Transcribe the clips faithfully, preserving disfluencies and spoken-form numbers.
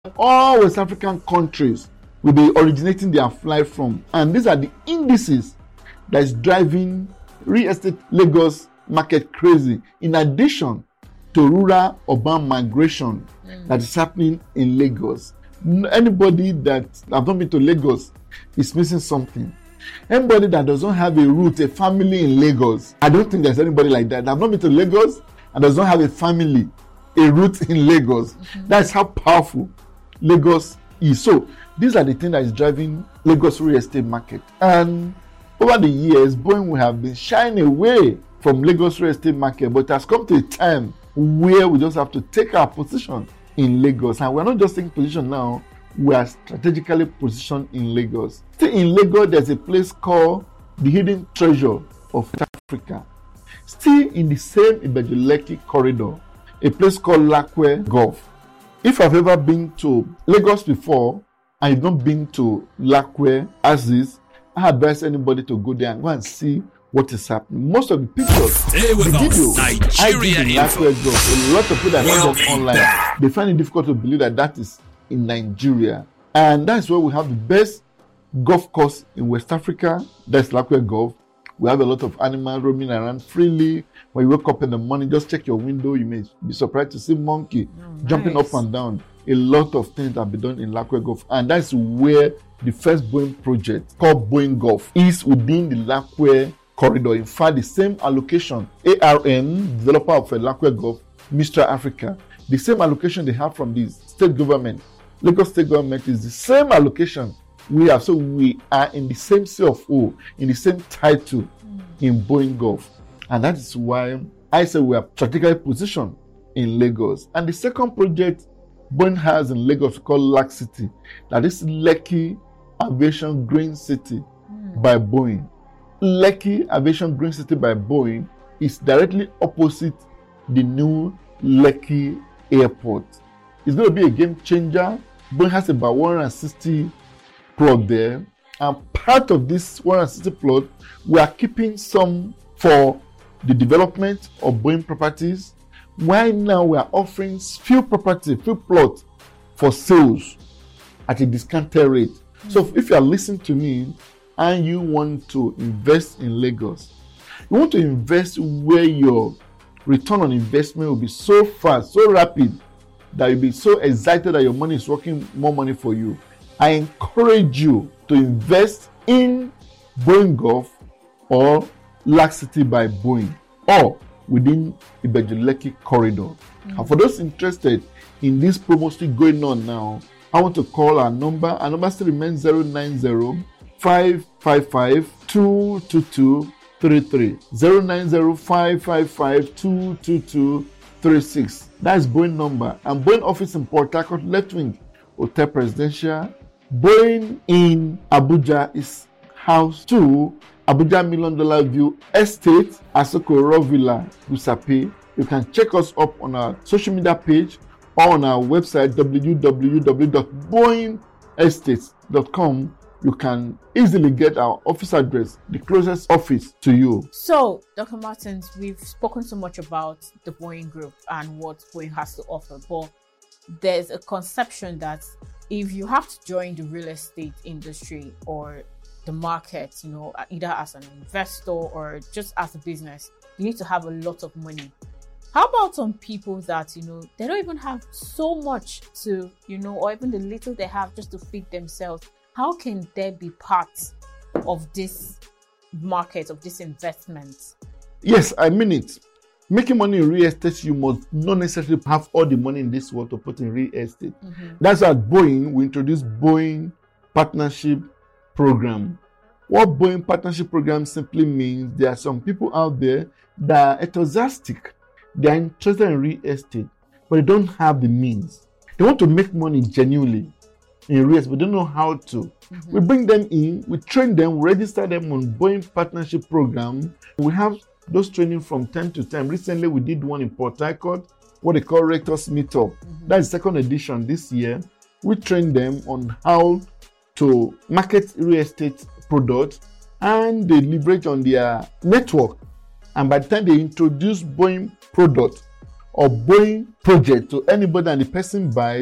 all West African countries will be originating their flight from. And these are the indices that is driving real estate Lagos market crazy, in addition to rural urban migration mm. that is happening in Lagos. Anybody that have not been to Lagos is missing something. Anybody that doesn't have a root, a family in Lagos, I don't think there's anybody like that. That have not been to Lagos and does not have a family, a root in Lagos. Mm-hmm. That's how powerful Lagos is. So these are the things that is driving Lagos real estate market. And over the years, Boeing will have been shying away from Lagos real estate market, but it has come to a time where we just have to take our position in Lagos. And we're not just taking position now, we are strategically positioned in Lagos. Still in Lagos, there's a place called the Hidden Treasure of Africa. Still in the same Ibeju-Lekki corridor, a place called Lakwe Gulf. If I've ever been to Lagos before, and you've not been to Lakwe as is, I advise anybody to go there and go and see what is happening. Most of the pictures, Stay with the us. video, Nigeria I did in Lakwe Gulf. A lot of people that are not online, they find it difficult to believe that that is in Nigeria. And that's where we have the best golf course in West Africa. That's Lakwe Gulf. We have a lot of animals roaming around freely. When you wake up in the morning, just check your window. You may be surprised to see monkey oh, jumping nice. up and down. A lot of things have been done in Lakwe Gulf. And that's where the first Boeing project called Boeing Gulf is within the Lakwe corridor. In fact, the same allocation, A R N, developer of Lakwe Gulf, Mistral Africa, the same allocation they have from the state government, Lagos state government, is the same allocation we have. So we are in the same C of O, in the same title mm. in Boeing Gulf. And that is why I say we are strategically positioned in Lagos. And the second project Boeing has in Lagos called Lac City, that is Lekki Aviation Green City mm. by Boeing. Lekki Aviation Green City by Boeing is directly opposite the new Lekki Airport. It's going to be a game changer. Boeing has about one hundred sixty plot there, and part of this one hundred sixty plot, we are keeping some for the development of Boeing properties. Why now we are offering few property, few plot for sales at a discounted rate. Mm-hmm. So if you are listening to me and you want to invest in Lagos, you want to invest where your return on investment will be so fast, so rapid, that you'll be so excited that your money is working more money for you. I encourage you to invest in Boeing Gulf or Lac City by Boeing, or within the Ibeju-Lekki corridor. Mm-hmm. And for those interested in this promo still going on now, I want to call our number. Our number still remains zero nine zero, five five five, two two two three three. zero nine zero, five five five, two two two three six. That's Boeing number. And Boeing office in Port Harcourt, Left Wing Hotel Presidential. Boeing in Abuja is house two, Abuja Million Dollar View Estate, Asoko Raw Villa, Usape. You can check us up on our social media page or on our website w w w dot boeing estates dot com. You can easily get our office address, the closest office to you. So, Doctor Martins, we've spoken so much about the Boeing Group and what Boeing has to offer, but there's a conception that if you have to join the real estate industry or the market, you know, either as an investor or just as a business, you need to have a lot of money. How about some people that, you know, they don't even have so much to, you know, or even the little they have just to feed themselves? How can they be part of this market, of this investment? Yes, I mean it. Making money in real estate, you must not necessarily have all the money in this world to put in real estate. Mm-hmm. That's why at Boeing, we introduced Boeing Partnership Program. What Boeing Partnership Program simply means, there are some people out there that are enthusiastic. They are interested in real estate, but they don't have the means. They want to make money genuinely in real estate, but don't know how to. Mm-hmm. We bring them in, we train them, we register them on Boeing Partnership Program. We have those training from time to time. Recently, we did one in Port Harcourt, what they call Rectors Meetup. Mm-hmm. That's the second edition this year. We train them on how to market real estate products, and they leverage on their network. And by the time they introduce Boeing product or Boeing project to anybody and the person buys,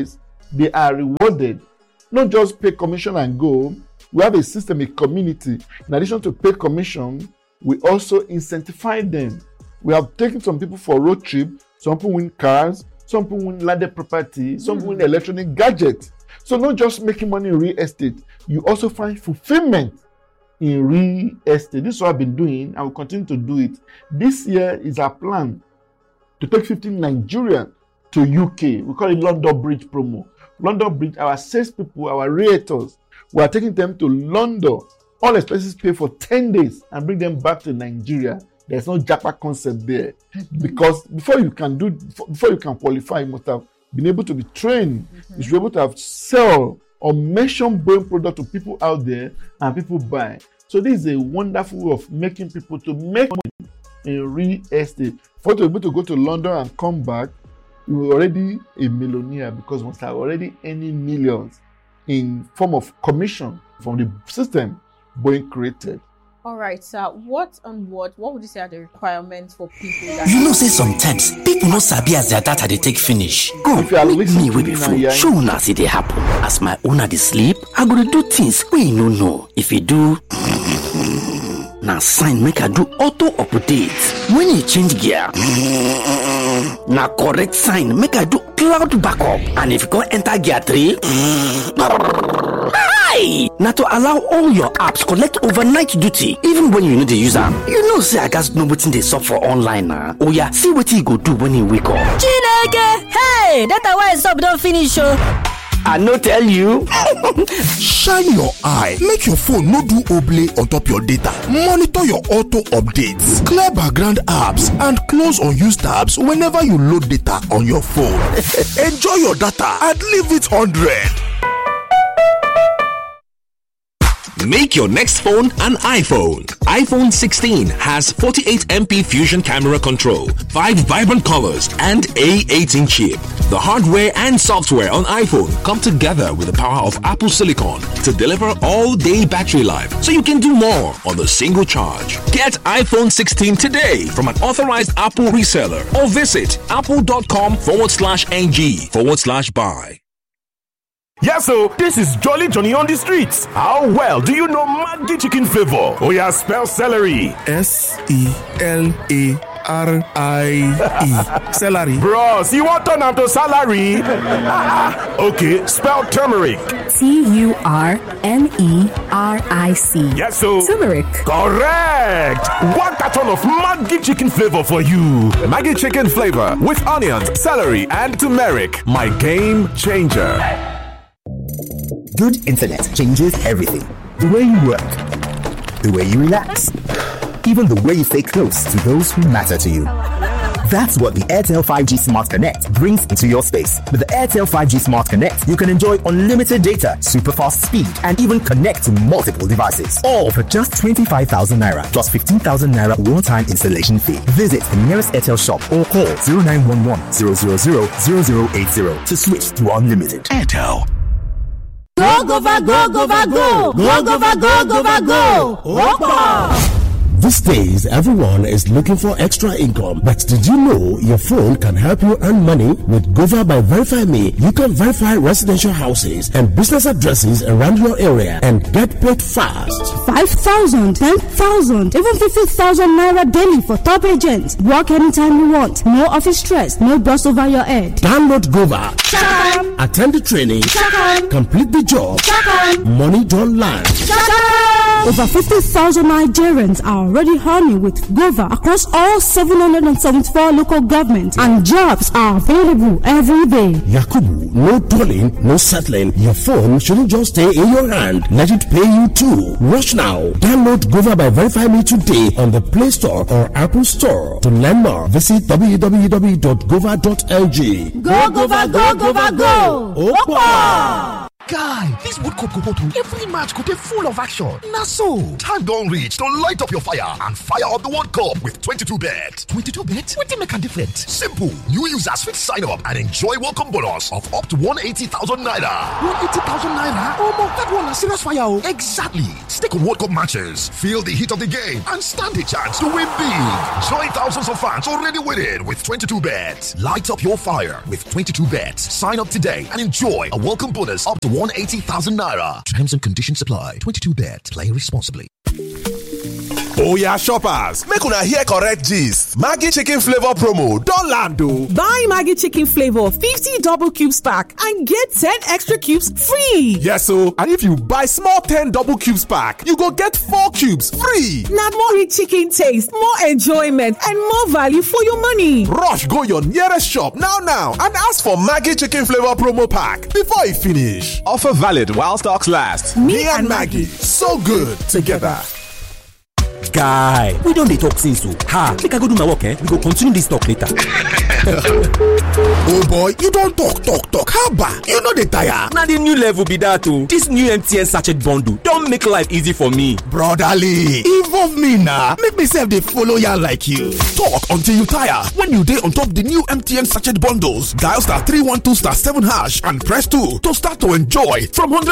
they are rewarded. Not just pay commission and go. We have a system, a community. In addition to pay commission, we also incentivize them. We have taken some people for road trip. Some people win cars. Some people win landed property. Some mm. people win electronic gadgets. So not just making money in real estate, you also find fulfillment in real estate. This is what I've been doing. I will continue to do it. This year is our plan to take fifteen Nigerians to U K. We call it London Bridge promo. London Bridge, our salespeople, our realtors, we are taking them to London. All expenses paid for ten days and bring them back to Nigeria. There's no Japa concept there. Because before you can do, before you can qualify, you must have been able to be trained. Mm-hmm. You should be able to have sell or mention Boeing product to people out there and people buy. So this is a wonderful way of making people to make money in real estate. For you to be able to go to London and come back, you're already a millionaire because you must have already earning millions in form of commission from the system Boeing created. All right, sir. What and what? What would you say are the requirements for people? That you know, say sometimes people no sabi as their data they take finish. Go, if you are make me listening wey be to fool. me now, Show una see they happen. As my owner dey sleep, I go dey do things wey you no know. If you do, na sign make I do auto update. When you change gear, na correct sign make I do cloud backup. And if you go enter gear three, na to allow all your apps collect overnight duty even when you no dey use am. You know say I gats know wetin dey sup for online na. Oya, see wetin you go do when you wake up. Chineke! Hey! Data wey sup don finish o. I no tell you. Shine your eye, make your phone no do oblay on top your data. Monitor your auto updates, clear background apps, and close unused tabs whenever you load data on your phone. Enjoy your data and leave it one hundred. Make your next phone an iPhone. iPhone sixteen has forty-eight megapixel Fusion camera control, five vibrant colors, and A eighteen chip. The hardware and software on iPhone come together with the power of Apple Silicon to deliver all-day battery life, so you can do more on a single charge. Get iPhone sixteen today from an authorized Apple reseller or visit apple.com forward slash ng forward slash buy. Yeah, so this is Jolly Johnny on the streets. How well do you know Maggi chicken flavor? Oh yeah, spell celery. S E L A R I E. Celery. Bros, you want turn to salary? Okay, spell turmeric. T U R M E R I C. Yes, so turmeric. Correct. One carton of Maggi chicken flavor for you. Maggi chicken flavor with onions, celery, and turmeric. My game changer. Good internet changes everything. The way you work, the way you relax, even the way you stay close to those who matter to you. That's what the Airtel five G Smart Connect brings into your space. With the Airtel five G Smart Connect, you can enjoy unlimited data, super fast speed, and even connect to multiple devices. All for just twenty-five thousand naira plus fifteen thousand naira one-time installation fee. Visit the nearest Airtel shop or call zero nine one one zero zero zero zero zero eight zero to switch to unlimited. Airtel. Go, go, go, go, go, go, go, go, go, go, go, go, go. Opa! These days, everyone is looking for extra income. But did you know your phone can help you earn money? With Gova by Verify Me, you can verify residential houses and business addresses around your area and get paid fast. five thousand, ten thousand, even fifty thousand naira daily for top agents. Work anytime you want. No office stress, no boss over your head. Download Gova. Shakam. Attend the training. Shakam. Complete the job. Shakam. Money don't land. Shakam. Over fifty thousand Nigerians are already earning with Gova across all seven hundred seventy-four local governments, and jobs are available every day. Yakubu, no dulling, no settling. Your phone shouldn't just stay in your hand. Let it pay you too. Rush now. Download Gova by Verify Me today on the Play Store or Apple Store. To learn more, visit w w w dot gova dot l g. Go, Gova, go, Gova, go! Opa! Guy, this World Cup go go to every match go dey full of action. Na so, time don reach to light up your fire and fire up the World Cup with twenty-two bet. twenty-two bet? Wetin make am different? Simple. New users fit sign up and enjoy welcome bonus of up to one hundred eighty thousand naira. one hundred eighty thousand naira? Omo, that one na serious fire o. Exactly. Stick on World Cup matches, feel the heat of the game, and stand a chance to win big. Join thousands of fans already winning with twenty-two bet. Light up your fire with twenty-two bet. Sign up today and enjoy a welcome bonus up to one hundred eighty thousand naira. Terms and conditions apply. twenty-two bet. Play responsibly. Oya shoppers, make una hear correct gist. Maggi chicken flavor promo don land o. Buy Maggi chicken flavor fifty double cubes pack and get ten extra cubes free. Yes o, and if you buy small ten double cubes pack, you go get four cubes free. Na more rich chicken taste, more enjoyment, and more value for your money. Rush go your nearest shop now now and ask for Maggi chicken flavor promo pack before e finish. Offer valid while stocks last. Me, Me and Maggi, so good together. Guy, we don dey talk since o. Ha, make I go do my work, eh? We go continue this talk later. Oh boy, you don talk, talk, talk. Haba, you no dey tire. Na the new level be that o. This new M T N sachet bundle don make life easy for me. Brotherly, involve me na. Make me sef dey follow ya like you. Talk until you tire. When you dey on top the new M T N sachet bundles, dial star three one two star seven hash and press two to start to enjoy from one hundred